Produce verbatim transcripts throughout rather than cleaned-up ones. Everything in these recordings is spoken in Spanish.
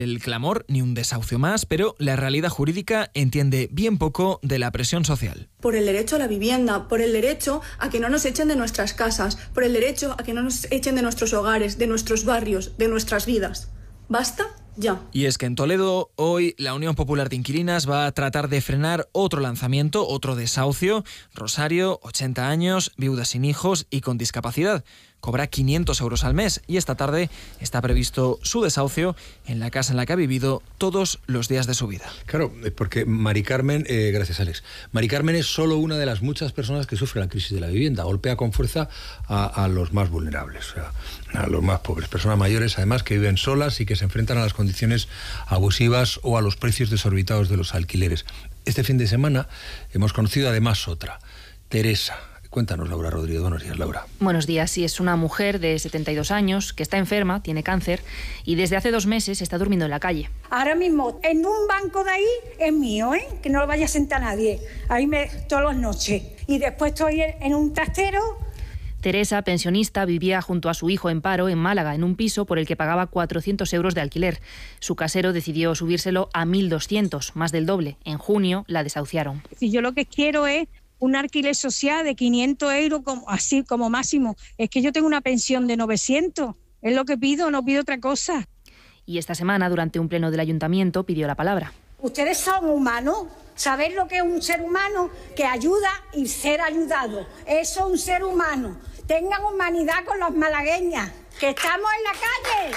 El clamor, ni un desahucio más, pero la realidad jurídica entiende bien poco de la presión social. Por el derecho a la vivienda, por el derecho a que no nos echen de nuestras casas, por el derecho a que no nos echen de nuestros hogares, de nuestros barrios, de nuestras vidas. ¿Basta? Ya. Y es que en Toledo, hoy, la Unión Popular de Inquilinas va a tratar de frenar otro lanzamiento, otro desahucio. Rosario, ochenta años, viuda sin hijos y con discapacidad. Cobra quinientos euros al mes y esta tarde está previsto su desahucio en la casa en la que ha vivido todos los días de su vida. Claro, porque Mari Carmen, eh, gracias Alex, Mari Carmen es solo una de las muchas personas que sufre la crisis de la vivienda, golpea con fuerza a, a los más vulnerables, o sea, a los más pobres, personas mayores además que viven solas y que se enfrentan a las condiciones abusivas o a los precios desorbitados de los alquileres. Este fin de semana hemos conocido además otra, Teresa. Cuéntanos, Laura Rodríguez. Buenos días, Laura. Buenos días. Sí, es una mujer de setenta y dos años que está enferma, tiene cáncer y desde hace dos meses está durmiendo en la calle. Ahora mismo, en un banco de ahí es mío, ¿eh? Que no lo vaya a sentar nadie. Ahí me todas las noches. Y después estoy en un trastero. Teresa, pensionista, vivía junto a su hijo en paro en Málaga, en un piso por el que pagaba cuatrocientos euros de alquiler. Su casero decidió subírselo a mil doscientos, más del doble. En junio la desahuciaron. Si yo lo que quiero es un alquiler social de quinientos euros, como, así como máximo. Es que yo tengo una pensión de novecientos. Es lo que pido, no pido otra cosa. Y esta semana, durante un pleno del ayuntamiento, pidió la palabra. Ustedes son humanos. ¿Saber lo que es un ser humano? Que ayuda y ser ayudado. Eso es un ser humano. Tengan humanidad con los malagueñas, que estamos en la calle.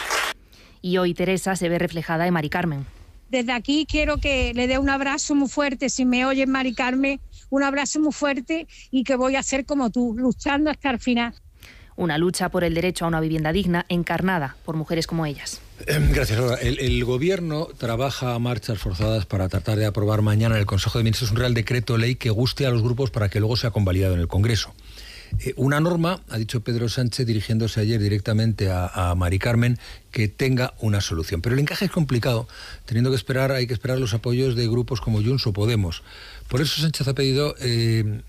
Y hoy Teresa se ve reflejada en Mari Carmen. Desde aquí quiero que le dé un abrazo muy fuerte, si me oyes, Mari Carmen, un abrazo muy fuerte y que voy a ser como tú, luchando hasta el final. Una lucha por el derecho a una vivienda digna encarnada por mujeres como ellas. Gracias, Laura. El, el Gobierno trabaja a marchas forzadas para tratar de aprobar mañana en el Consejo de Ministros un Real Decreto Ley que guste a los grupos para que luego sea convalidado en el Congreso. Eh, una norma, ha dicho Pedro Sánchez dirigiéndose ayer directamente a, a Mari Carmen, que tenga una solución. Pero el encaje es complicado, teniendo que esperar, hay que esperar los apoyos de grupos como Junts o Podemos. Por eso Sánchez ha pedido, eh,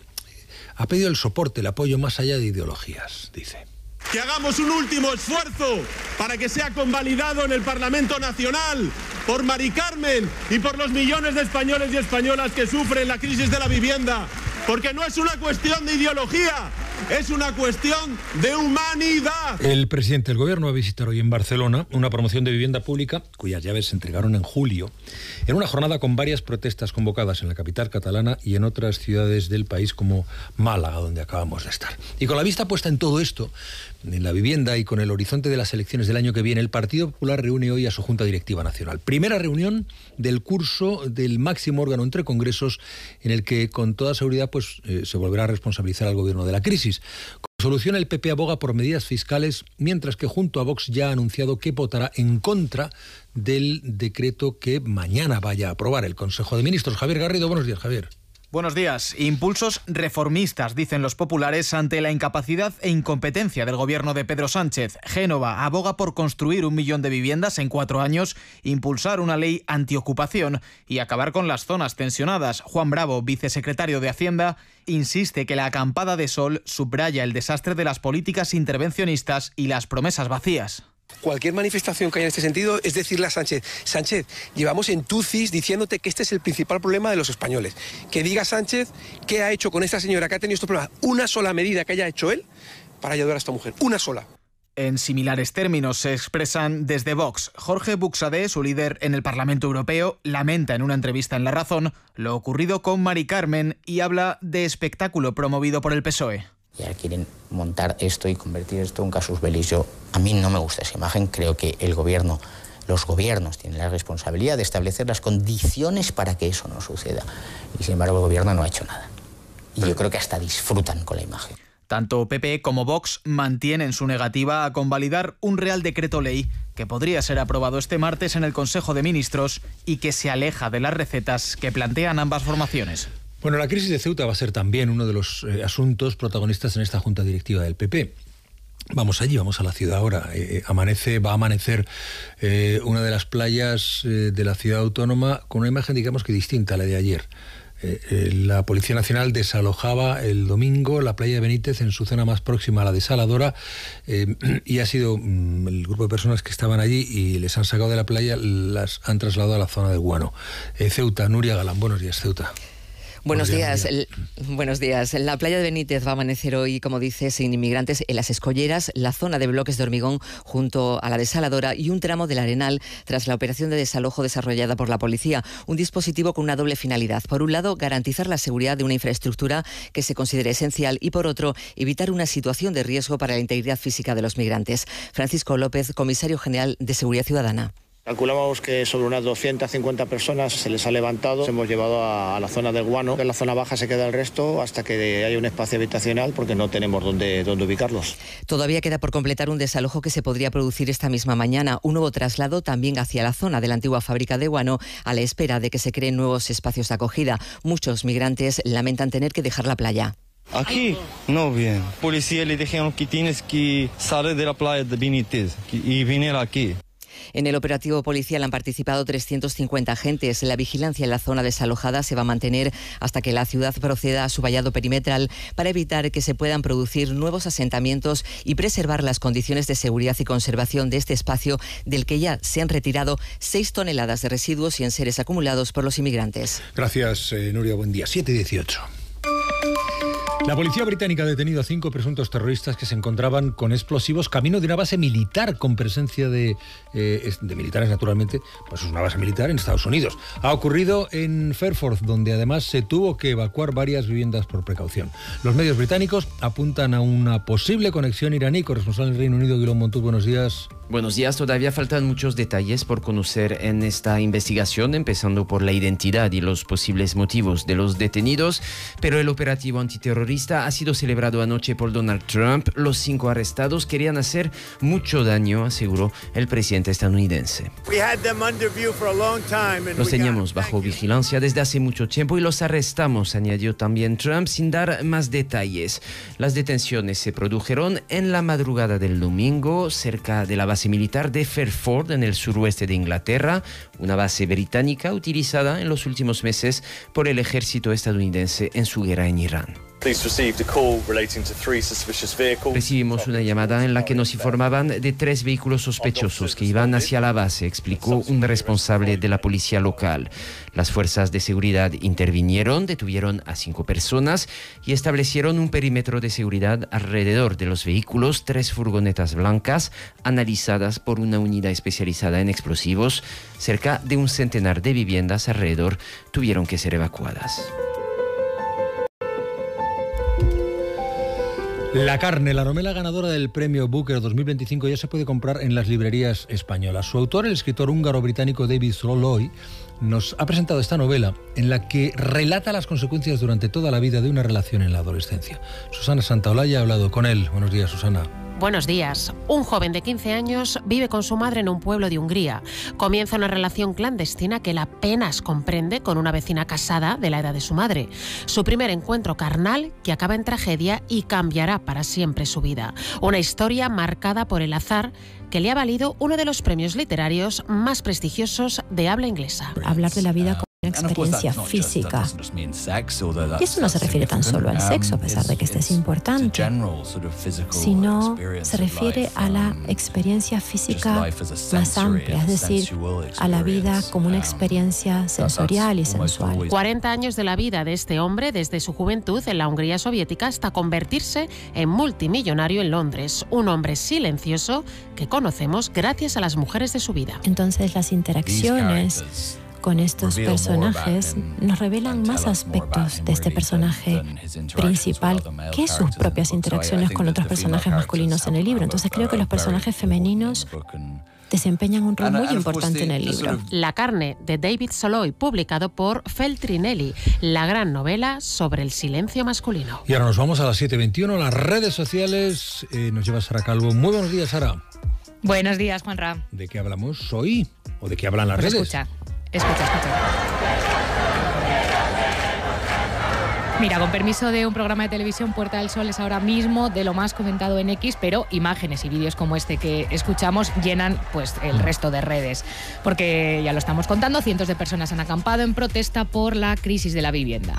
ha pedido el soporte, el apoyo más allá de ideologías, dice. Que hagamos un último esfuerzo para que sea convalidado en el Parlamento Nacional por Mari Carmen y por los millones de españoles y españolas que sufren la crisis de la vivienda. Porque no es una cuestión de ideología, es una cuestión de humanidad. El presidente del Gobierno va a visitar hoy en Barcelona una promoción de vivienda pública cuyas llaves se entregaron en julio, en una jornada con varias protestas convocadas en la capital catalana y en otras ciudades del país como Málaga, donde acabamos de estar. Y con la vista puesta en todo esto, en la vivienda y con el horizonte de las elecciones del año que viene, el Partido Popular reúne hoy a su Junta Directiva Nacional. Primera reunión del curso del máximo órgano entre congresos en el que con toda seguridad pues, eh, se volverá a responsabilizar al Gobierno de la crisis. Como solución, el P P aboga por medidas fiscales, mientras que junto a Vox ya ha anunciado que votará en contra del decreto que mañana vaya a aprobar el Consejo de Ministros. Javier Garrido, buenos días, Javier. Buenos días. Impulsos reformistas, dicen los populares, ante la incapacidad e incompetencia del gobierno de Pedro Sánchez. Génova aboga por construir un millón de viviendas en cuatro años, impulsar una ley antiocupación y acabar con las zonas tensionadas. Juan Bravo, vicesecretario de Hacienda, insiste que la acampada de sol subraya el desastre de las políticas intervencionistas y las promesas vacías. Cualquier manifestación que haya en este sentido es decirle a Sánchez, Sánchez, llevamos en tucis diciéndote que este es el principal problema de los españoles. Que diga Sánchez qué ha hecho con esta señora que ha tenido estos problemas. Una sola medida que haya hecho él para ayudar a esta mujer. Una sola. En similares términos se expresan desde Vox. Jorge Buxadé, su líder en el Parlamento Europeo, lamenta en una entrevista en La Razón lo ocurrido con Mari Carmen y habla de espectáculo promovido por el P S O E. Ya quieren montar esto y convertir esto en un casus belli. Yo, a mí no me gusta esa imagen. Creo que el gobierno, los gobiernos tienen la responsabilidad de establecer las condiciones para que eso no suceda. Y sin embargo el gobierno no ha hecho nada. Y yo creo que hasta disfrutan con la imagen. Tanto P P como Vox mantienen su negativa a convalidar un Real Decreto Ley que podría ser aprobado este martes en el Consejo de Ministros y que se aleja de las recetas que plantean ambas formaciones. Bueno, la crisis de Ceuta va a ser también uno de los eh, asuntos protagonistas en esta Junta Directiva del P P. Vamos allí, vamos a la ciudad ahora. Eh, amanece, va a amanecer eh, una de las playas eh, de la ciudad autónoma con una imagen, digamos que distinta a la de ayer. Eh, eh, la Policía Nacional desalojaba el domingo la playa de Benítez en su zona más próxima a la desaladora eh, y ha sido mm, el grupo de personas que estaban allí y les han sacado de la playa, las han trasladado a la zona de Guano. Eh, Ceuta, Nuria Galán, buenos días, Ceuta. Buenos días, el, buenos días. La playa de Benítez va a amanecer hoy, como dice, sin inmigrantes en las escolleras, la zona de bloques de hormigón junto a la desaladora y un tramo del Arenal tras la operación de desalojo desarrollada por la policía. Un dispositivo con una doble finalidad. Por un lado, garantizar la seguridad de una infraestructura que se considere esencial y por otro, evitar una situación de riesgo para la integridad física de los migrantes. Francisco López, comisario general de Seguridad Ciudadana. Calculamos que sobre unas doscientas cincuenta personas se les ha levantado, se hemos llevado a, a la zona del Guano. En la zona baja se queda el resto hasta que haya un espacio habitacional porque no tenemos dónde, dónde ubicarlos. Todavía queda por completar un desalojo que se podría producir esta misma mañana. Un nuevo traslado también hacia la zona de la antigua fábrica de Guano a la espera de que se creen nuevos espacios de acogida. Muchos migrantes lamentan tener que dejar la playa. Aquí no bien. Policía le dijeron que tienes que salir de la playa de Benítez y venir aquí. En el operativo policial han participado trescientos cincuenta agentes. La vigilancia en la zona desalojada se va a mantener hasta que la ciudad proceda a su vallado perimetral para evitar que se puedan producir nuevos asentamientos y preservar las condiciones de seguridad y conservación de este espacio del que ya se han retirado seis toneladas de residuos y enseres acumulados por los inmigrantes. Gracias, eh, Nuria. Buen día. siete y dieciocho. La policía británica ha detenido a cinco presuntos terroristas que se encontraban con explosivos camino de una base militar con presencia de, eh, de militares, naturalmente, pues es una base militar en Estados Unidos. Ha ocurrido en Fairforth, donde además se tuvo que evacuar varias viviendas por precaución. Los medios británicos apuntan a una posible conexión iraní. Corresponsal en el Reino Unido, Guilón Montú, buenos días. Buenos días. Todavía faltan muchos detalles por conocer en esta investigación, empezando por la identidad y los posibles motivos de los detenidos, pero el operativo antiterrorista ha sido celebrado anoche por Donald Trump. Los cinco arrestados querían hacer mucho daño, aseguró el presidente estadounidense. Los teníamos bajo vigilancia desde hace mucho tiempo y los arrestamos, añadió también Trump, sin dar más detalles. Las detenciones se produjeron en la madrugada del domingo, cerca de la base militar de Fairford, en el suroeste de Inglaterra, una base británica utilizada en los últimos meses por el ejército estadounidense en su guerra en Irán. Recibimos una llamada en la que nos informaban de tres vehículos sospechosos que iban hacia la base, explicó un responsable de la policía local. Las fuerzas de seguridad intervinieron, detuvieron a cinco personas y establecieron un perímetro de seguridad alrededor de los vehículos, tres furgonetas blancas analizadas por una unidad especializada en explosivos. Cerca de un centenar de viviendas alrededor tuvieron que ser evacuadas. La carne, la novela ganadora del premio Booker dos mil veinticinco, ya se puede comprar en las librerías españolas. Su autor, el escritor húngaro-británico David Szalay, nos ha presentado esta novela en la que relata las consecuencias durante toda la vida de una relación en la adolescencia. Susana Santaolalla ha hablado con él. Buenos días, Susana. Buenos días. Un joven de quince años vive con su madre en un pueblo de Hungría. Comienza una relación clandestina que él apenas comprende con una vecina casada de la edad de su madre. Su primer encuentro carnal que acaba en tragedia y cambiará para siempre su vida. Una historia marcada por el azar que le ha valido uno de los premios literarios más prestigiosos de habla inglesa. Hablar de la vida como una experiencia física. Y eso no se refiere tan solo al sexo, a pesar de que este es importante, sino se refiere a la experiencia física más amplia, es decir, a la vida como una experiencia sensorial y sensual. cuarenta años de la vida de este hombre, desde su juventud en la Hungría soviética hasta convertirse en multimillonario en Londres. Un hombre silencioso que conocemos gracias a las mujeres de su vida. Entonces las interacciones con estos personajes nos revelan más aspectos de este personaje principal que sus propias interacciones con otros personajes masculinos en el libro. Entonces creo que los personajes femeninos desempeñan un rol muy importante en el libro. La carne, de David Szalay, publicado por Feltrinelli, la gran novela sobre el silencio masculino. Y ahora nos vamos a las siete veintiuno, las redes sociales. Eh, nos lleva Sara Calvo. Muy buenos días, Sara. Buenos días, Juanra. ¿De qué hablamos hoy? ¿O de qué hablan las pues redes? Escucha, escucha, escucha. Mira, con permiso de un programa de televisión, Puerta del Sol es ahora mismo de lo más comentado en X, pero imágenes y vídeos como este que escuchamos llenan pues el resto de redes. Porque ya lo estamos contando, cientos de personas han acampado en protesta por la crisis de la vivienda.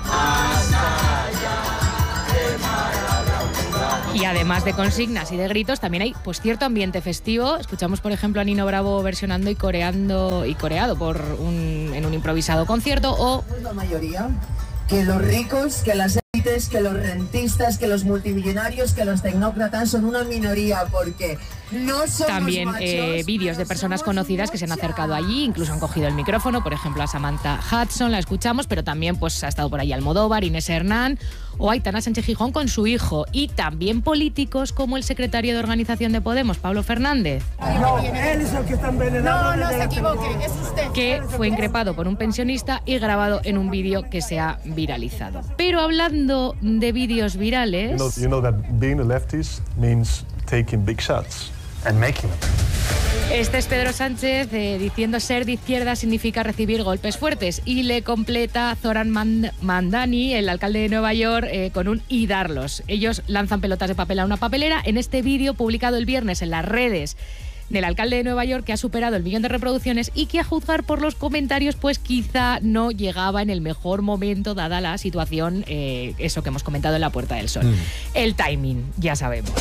Y además de consignas y de gritos, también hay pues cierto ambiente festivo. Escuchamos, por ejemplo, a Nino Bravo versionando y coreando y coreado por un, en un improvisado concierto. O la mayoría, que los ricos, que las élites, que los rentistas, que los multimillonarios, que los tecnócratas son una minoría, porque no somos también machos, eh, vídeos de personas conocidas que se han acercado allí, incluso han cogido el micrófono, por ejemplo a Samantha Hudson, la escuchamos, pero también pues ha estado por ahí Almodóvar, Inés Hernán o Aitana Sánchez Gijón con su hijo, y también políticos como el secretario de organización de Podemos, Pablo Fernández. No, él es el que está envenenado. No, no se equivoque, es usted. Que fue increpado por un pensionista y grabado en un vídeo que se ha viralizado. Pero hablando de vídeos virales... You know, you know that being a leftist means taking big shots and making them. Este es Pedro Sánchez eh, diciendo ser de izquierda significa recibir golpes fuertes, y le completa Zoran Mand- Mandani, el alcalde de Nueva York, eh, con un y darlos. Ellos lanzan pelotas de papel a una papelera en este vídeo publicado el viernes en las redes del alcalde de Nueva York, que ha superado el millón de reproducciones y que, a juzgar por los comentarios, pues quizá no llegaba en el mejor momento dada la situación, eh, eso que hemos comentado en la Puerta del Sol. Mm. El timing, ya sabemos.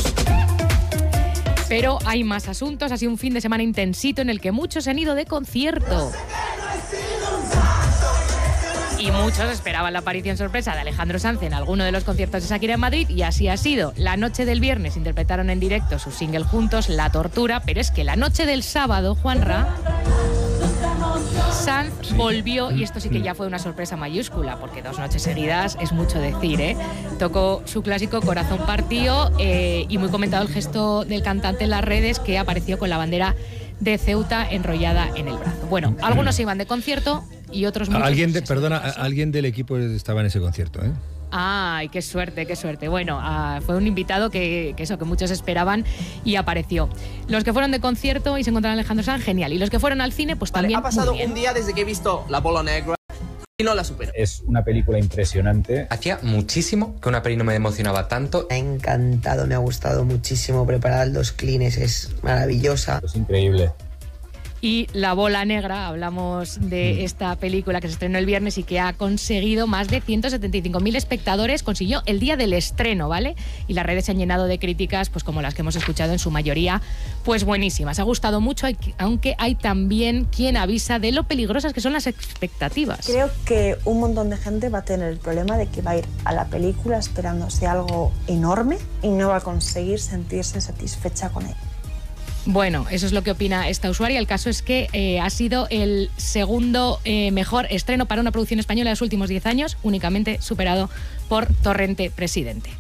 Pero hay más asuntos. Ha sido un fin de semana intensito en el que muchos se han ido de concierto. Y muchos esperaban la aparición sorpresa de Alejandro Sanz en alguno de los conciertos de Shakira en Madrid, y así ha sido. La noche del viernes interpretaron en directo su single juntos, La Tortura, pero es que la noche del sábado, Juanra, Sanz volvió, y esto sí que ya fue una sorpresa mayúscula, porque dos noches seguidas es mucho decir, ¿eh? Tocó su clásico Corazón Partido, eh, y muy comentado el gesto del cantante en las redes, que apareció con la bandera de Ceuta enrollada en el brazo. Bueno, algunos se iban de concierto y otros muchos... Alguien de, perdona, alguien del equipo estaba en ese concierto, ¿eh? Ay, qué suerte, qué suerte. Bueno, uh, fue un invitado que, que eso, que muchos esperaban y apareció. Los que fueron de concierto y se encontraron a Alejandro Sanz, genial. Y los que fueron al cine, pues vale, también. Ha pasado muy bien. un día desde que he visto La Bola Negra y no la supero. Es una película impresionante. Hacía muchísimo que una peli no me emocionaba tanto. Me ha encantado, me ha gustado muchísimo. Preparar los clines es maravillosa. Es increíble. Y La Bola Negra, hablamos de esta película que se estrenó el viernes y que ha conseguido más de ciento setenta y cinco mil espectadores, consiguió el día del estreno, ¿vale? Y las redes se han llenado de críticas, pues como las que hemos escuchado, en su mayoría, pues buenísimas. Ha gustado mucho, aunque hay también quien avisa de lo peligrosas que son las expectativas. Creo que un montón de gente va a tener el problema de que va a ir a la película esperándose algo enorme y no va a conseguir sentirse satisfecha con ella. Bueno, eso es lo que opina esta usuaria. El caso es que eh, ha sido el segundo eh, mejor estreno para una producción española de los últimos diez años, únicamente superado por Torrente Presidente.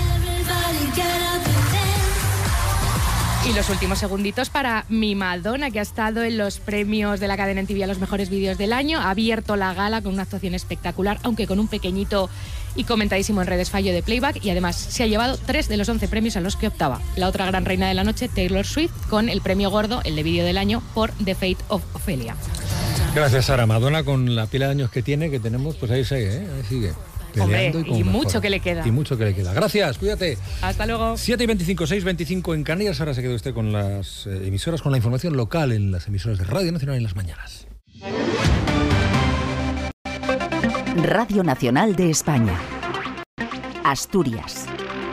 Y los últimos segunditos para mi Madonna, que ha estado en los premios de la cadena M T V a los mejores vídeos del año. Ha abierto la gala con una actuación espectacular, aunque con un pequeñito y comentadísimo en redes fallo de playback, y además se ha llevado tres de los once premios a los que optaba. La otra gran reina de la noche, Taylor Swift, con el premio gordo, el de vídeo del año, por The Fate of Ophelia. Gracias, Sara. Madonna, con la pila de años que tiene, que tenemos, pues ahí sigue, ¿eh? Ahí sigue. Hombre, y, y mucho que le queda. Y mucho que le queda. Gracias, cuídate. Hasta luego. siete y veinticinco, seis y veinticinco en Canarias. Ahora se quedó usted con las eh, emisoras, con la información local en las emisoras de Radio Nacional en las mañanas. Radio Nacional de España. Asturias.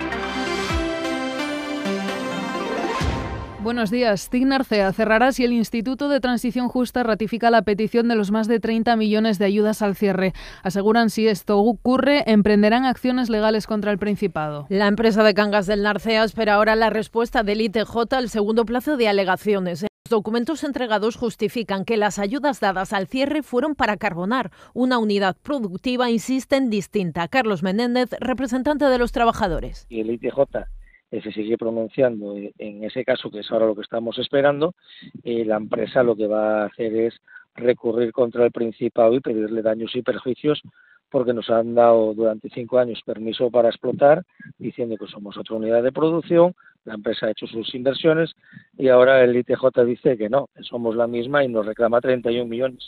Buenos días. TIC Narcea cerrará si el Instituto de Transición Justa ratifica la petición de los más de treinta millones de ayudas al cierre. Aseguran, si esto ocurre, emprenderán acciones legales contra el Principado. La empresa de Cangas del Narcea espera ahora la respuesta del I T J al segundo plazo de alegaciones. Los documentos entregados justifican que las ayudas dadas al cierre fueron para Carbonar, una unidad productiva, insisten, distinta. Carlos Menéndez, representante de los trabajadores. Y el I T J se sigue pronunciando en ese caso, que es ahora lo que estamos esperando. Eh, la empresa lo que va a hacer es recurrir contra el Principado y pedirle daños y perjuicios, porque nos han dado durante cinco años permiso para explotar, diciendo que somos otra unidad de producción, la empresa ha hecho sus inversiones y ahora el I T J dice que no, que somos la misma y nos reclama treinta y un millones.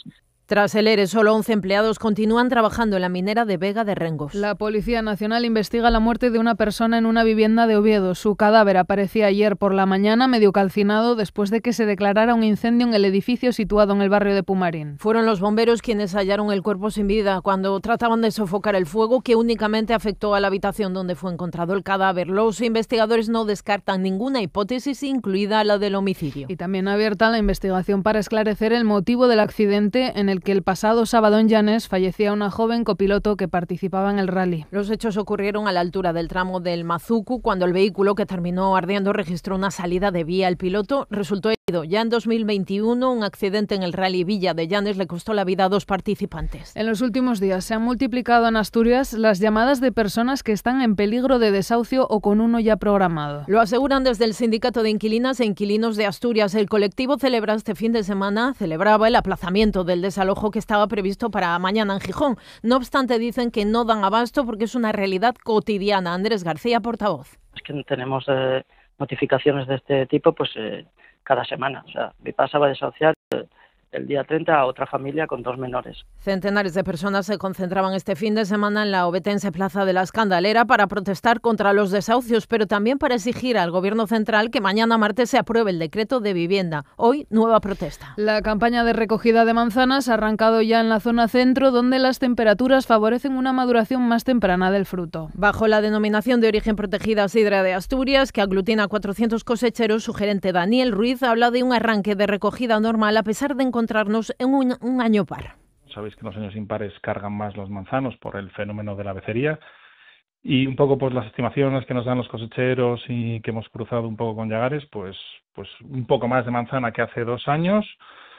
Tras el ERE, solo once empleados continúan trabajando en la minera de Vega de Rengos. La Policía Nacional investiga la muerte de una persona en una vivienda de Oviedo. Su cadáver aparecía ayer por la mañana medio calcinado después de que se declarara un incendio en el edificio situado en el barrio de Pumarín. Fueron los bomberos quienes hallaron el cuerpo sin vida cuando trataban de sofocar el fuego que únicamente afectó a la habitación donde fue encontrado el cadáver. Los investigadores no descartan ninguna hipótesis, incluida la del homicidio. Y también abierta la investigación para esclarecer el motivo del accidente en el que el pasado sábado en Llanes fallecía una joven copiloto que participaba en el rally. Los hechos ocurrieron a la altura del tramo del Mazucu, cuando el vehículo que terminó ardiendo registró una salida de vía. El piloto resultó herido. Ya en dos mil veintiuno, un accidente en el rally Villa de Llanes le costó la vida a dos participantes. En los últimos días se han multiplicado en Asturias las llamadas de personas que están en peligro de desahucio o con uno ya programado. Lo aseguran desde el Sindicato de Inquilinas e Inquilinos de Asturias. El colectivo celebra este fin de semana, celebraba el aplazamiento del desalojo que estaba previsto para mañana en Gijón. No obstante, dicen que no dan abasto porque es una realidad cotidiana. Andrés García, portavoz. Es que tenemos eh, notificaciones de este tipo pues eh, cada semana. O sea, mi pasa va a desahuciar eh, el día treinta a otra familia con dos menores. Centenares de personas se concentraban este fin de semana en la obetense Plaza de la Escandalera para protestar contra los desahucios, pero también para exigir al Gobierno central que mañana martes se apruebe el decreto de vivienda. Hoy, nueva protesta. La campaña de recogida de manzanas ha arrancado ya en la zona centro, donde las temperaturas favorecen una maduración más temprana del fruto. Bajo la denominación de origen protegida Sidra de Asturias, que aglutina a cuatrocientos cosecheros, su gerente Daniel Ruiz habla de un arranque de recogida normal a pesar de encontrarnos en un, un año par. Sabéis que en los años impares cargan más los manzanos por el fenómeno de la becería y un poco pues las estimaciones que nos dan los cosecheros y que hemos cruzado un poco con Llagares, pues pues un poco más de manzana que hace dos años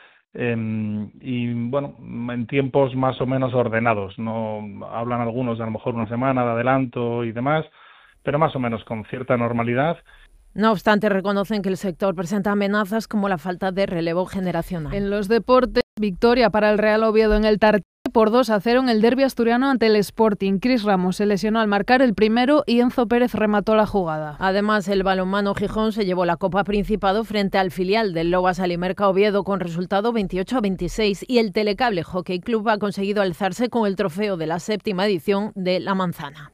eh, y bueno, en tiempos más o menos ordenados. No hablan algunos de a lo mejor una semana de adelanto y demás, pero más o menos con cierta normalidad. No obstante, reconocen que el sector presenta amenazas como la falta de relevo generacional. En los deportes, victoria para el Real Oviedo en el Tartiere por dos a cero en el derbi asturiano ante el Sporting. Cris Ramos se lesionó al marcar el primero y Enzo Pérez remató la jugada. Además, el balonmano Gijón se llevó la Copa Principado frente al filial del Lobas Alimerca Oviedo con resultado veintiocho a veintiséis y el Telecable Hockey Club ha conseguido alzarse con el trofeo de la séptima edición de La Manzana.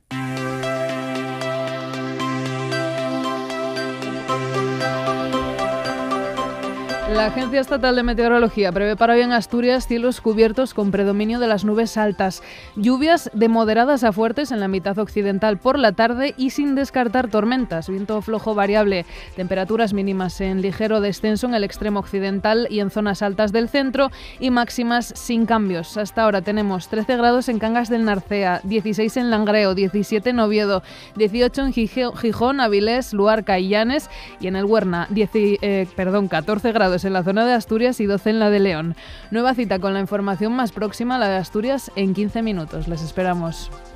La Agencia Estatal de Meteorología prevé para hoy en Asturias cielos cubiertos con predominio de las nubes altas, lluvias de moderadas a fuertes en la mitad occidental por la tarde y sin descartar tormentas, viento flojo variable, temperaturas mínimas en ligero descenso en el extremo occidental y en zonas altas del centro y máximas sin cambios. Hasta ahora tenemos trece grados en Cangas del Narcea, dieciséis en Langreo, diecisiete en Oviedo, dieciocho en Gijón, Avilés, Luarca y Llanes y en el Huerna, diez, eh, perdón, catorce grados en la zona de Asturias y doce en la de León. Nueva cita con la información más próxima, la de Asturias, en quince minutos. Les esperamos.